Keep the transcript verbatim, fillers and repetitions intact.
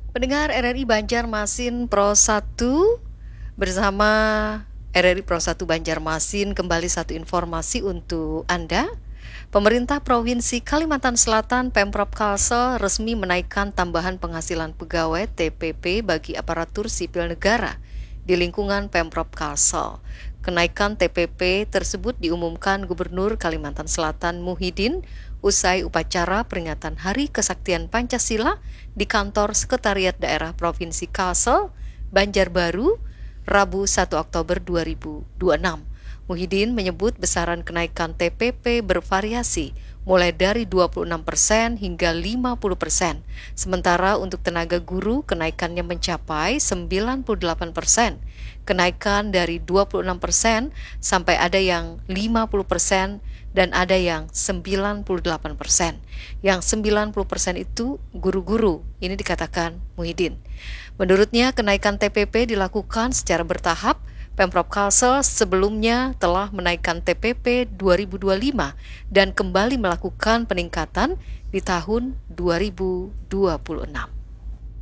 Pendengar R R I Banjarmasin Pro satu, bersama R R I Pro satu Banjarmasin kembali satu informasi untuk Anda. Pemerintah Provinsi Kalimantan Selatan Pemprov Kalsel resmi menaikkan tambahan penghasilan pegawai T P P bagi aparatur sipil negara di lingkungan Pemprov Kalsel. Kenaikan T P P tersebut diumumkan Gubernur Kalimantan Selatan Muhyiddin usai upacara peringatan Hari Kesaktian Pancasila di kantor Sekretariat Daerah Provinsi Kalsel, Banjarbaru, Rabu satu Oktober dua ribu dua puluh enam. Muhyiddin menyebut besaran kenaikan T P P bervariasi, mulai dari dua puluh enam persen hingga lima puluh persen. Sementara untuk tenaga guru, kenaikannya mencapai sembilan puluh delapan persen. Kenaikan dari dua puluh enam persen sampai ada yang lima puluh persen dan ada yang sembilan puluh delapan persen. Yang sembilan puluh persen itu guru-guru, ini dikatakan Muhyiddin. Menurutnya, kenaikan T P P dilakukan secara bertahap. Pemprov Kalsel sebelumnya telah menaikkan T P P dua ribu dua puluh lima dan kembali melakukan peningkatan di tahun dua ribu dua puluh enam.